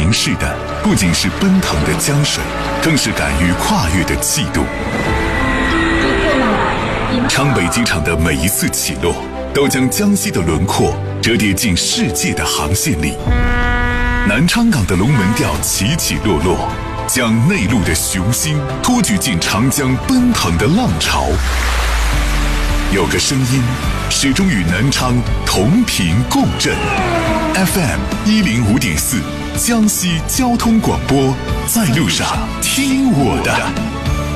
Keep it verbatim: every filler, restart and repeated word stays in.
凝视的不仅是奔腾的江水，更是敢于跨越的气度。昌北机场的每一次起落，都将江西的轮廓折叠进世界的航线里。南昌港的龙门吊起起落落，将内陆的雄心托举进长江奔腾的浪潮。有个声音始终与南昌同频共振 ，F M 一零五点四，江西交通广播，在路上听我的。